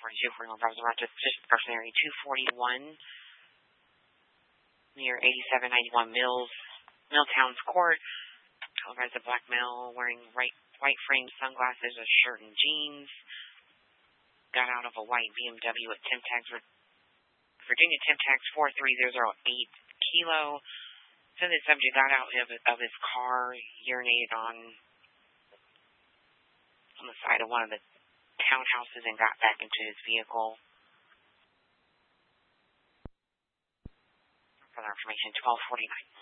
4241 Browns Rochester, person area 241 near 8791 Milltowns Court. Televised a black male wearing white framed sunglasses, a shirt and jeans. Got out of a white BMW at temp tags Virginia temp tags 43008 kilo. So the subject got out of his car, urinated on the side of one of the townhouses and got back into his vehicle. Further information, 1249.